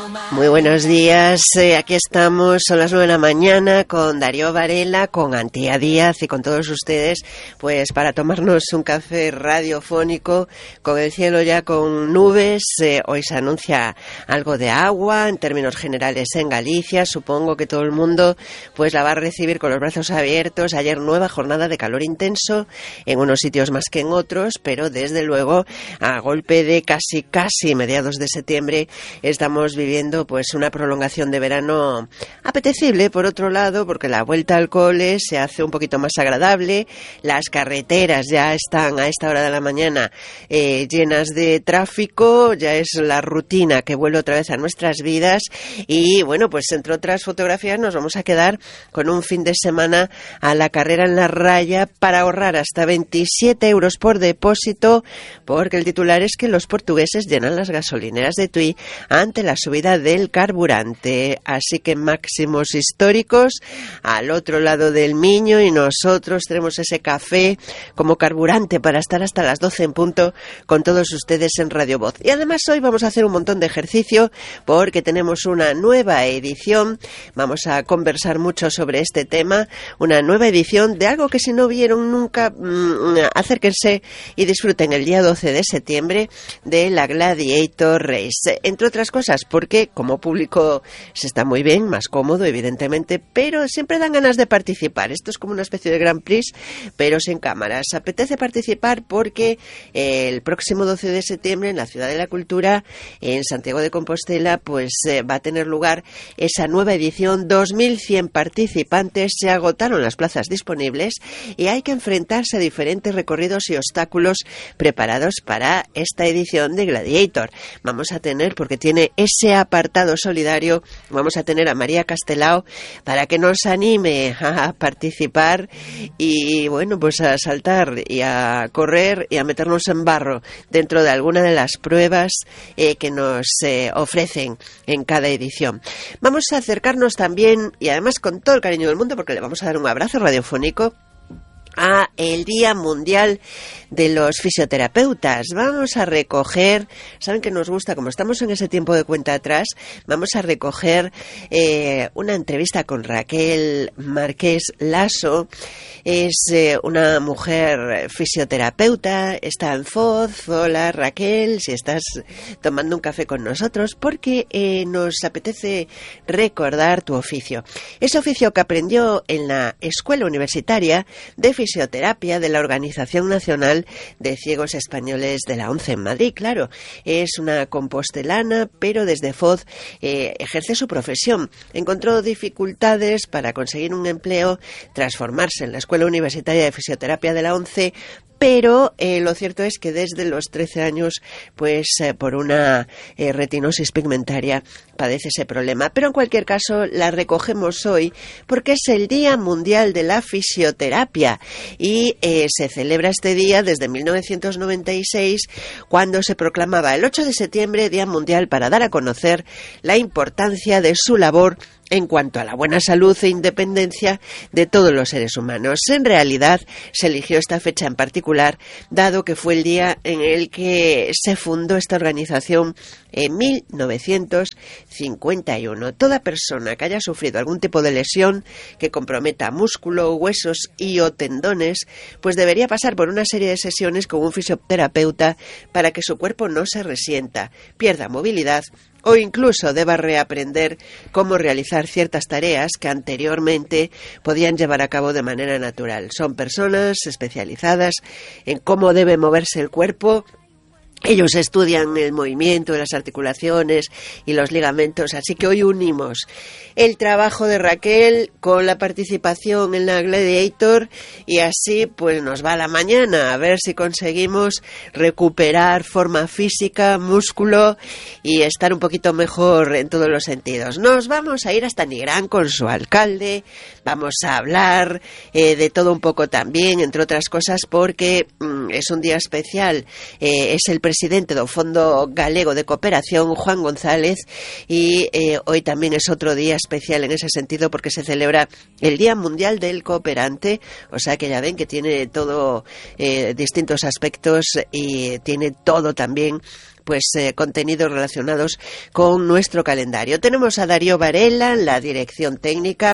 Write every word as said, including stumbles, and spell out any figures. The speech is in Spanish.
Muy buenos días, eh, aquí estamos, son las nueve de la mañana con Darío Varela, con Antía Díaz y con todos ustedes, pues para tomarnos un café radiofónico con el cielo ya con nubes. Eh, hoy se anuncia algo de agua en términos generales en Galicia, supongo que todo el mundo pues la va a recibir con los brazos abiertos. Ayer nueva jornada de calor intenso, en unos sitios más que en otros, pero desde luego a golpe de casi casi mediados de septiembre estamos viviendo pues una prolongación de verano apetecible, por otro lado, porque la vuelta al cole se hace un poquito más agradable. Las carreteras ya están a esta hora de la mañana eh, llenas de tráfico, ya es la rutina que vuelve otra vez a nuestras vidas y bueno, pues entre otras fotografías nos vamos a quedar con un fin de semana a la carrera en la raya para ahorrar hasta veintisiete euros por depósito, porque el titular es que los portugueses llenan las gasolineras de Tui ante la subida del carburante, así que máximos históricos al otro lado del Miño y nosotros tenemos ese café como carburante para estar hasta las doce en punto con todos ustedes en Radio Voz. Y además hoy vamos a hacer un montón de ejercicio porque tenemos una nueva edición, vamos a conversar mucho sobre este tema, una nueva edición de algo que si no vieron nunca, mmm, acérquense y disfruten el día doce de septiembre de la Gladiator Race, entre otras cosas porque como público se está muy bien, más cómodo evidentemente, pero siempre dan ganas de participar. Esto es como una especie de Grand Prix, pero sin cámaras. Apetece participar porque eh, el próximo doce de septiembre en la Ciudad de la Cultura, en Santiago de Compostela, pues eh, va a tener lugar esa nueva edición. dos mil cien participantes, se agotaron las plazas disponibles y hay que enfrentarse a diferentes recorridos y obstáculos preparados para esta edición de Gladiator. Vamos a tener, porque tiene ese apartado solidario, vamos a tener a María Castelao para que nos anime a participar y bueno, pues a saltar y a correr y a meternos en barro dentro de alguna de las pruebas eh, que nos eh, ofrecen en cada edición. Vamos a acercarnos también, y además con todo el cariño del mundo, porque le vamos a dar un abrazo radiofónico a el Día Mundial de los Fisioterapeutas. Vamos a recoger, saben que nos gusta, como estamos en ese tiempo de cuenta atrás, vamos a recoger eh, una entrevista con Raquel Márquez Lasso. Es eh, una mujer fisioterapeuta, está en Foz. Hola Raquel, si estás tomando un café con nosotros, porque eh, nos apetece recordar tu oficio. Ese oficio que aprendió en la Escuela Universitaria de Fisioterapia de la Organización Nacional de Ciegos Españoles de la ONCE en Madrid. Claro, es una compostelana, pero desde Foz eh, ejerce su profesión. Encontró dificultades para conseguir un empleo tras formarse en la Escuela Universitaria de Fisioterapia de la ONCE, pero eh, lo cierto es que desde los trece años, pues eh, por una eh, retinosis pigmentaria padece ese problema. Pero en cualquier caso la recogemos hoy porque es el Día Mundial de la Fisioterapia y eh, se celebra este día desde mil novecientos noventa y seis, cuando se proclamaba el ocho de septiembre Día Mundial para dar a conocer la importancia de su labor en cuanto a la buena salud e independencia de todos los seres humanos. En realidad, se eligió esta fecha en particular, dado que fue el día en el que se fundó esta organización en mil novecientos cincuenta y uno. Toda persona que haya sufrido algún tipo de lesión que comprometa músculo, huesos y o tendones, pues debería pasar por una serie de sesiones con un fisioterapeuta para que su cuerpo no se resienta, pierda movilidad o incluso deba reaprender cómo realizar ciertas tareas que anteriormente podían llevar a cabo de manera natural. Son personas especializadas en cómo debe moverse el cuerpo. Ellos estudian el movimiento de las articulaciones y los ligamentos, así que hoy unimos el trabajo de Raquel con la participación en la Gladiator y así pues nos va la mañana a ver si conseguimos recuperar forma física, músculo y estar un poquito mejor en todos los sentidos. Nos vamos a ir hasta Nigrán con su alcalde, vamos a hablar eh, de todo un poco también, entre otras cosas porque mm, es un día especial, eh, es el presidente do Fondo Galego de Cooperación, Juan González, y eh, hoy también es otro día especial en ese sentido porque se celebra el Día Mundial del Cooperante, o sea que ya ven que tiene todo, eh, distintos aspectos y tiene todo también pues eh, contenidos relacionados con nuestro calendario. Tenemos a Darío Varela, la dirección técnica.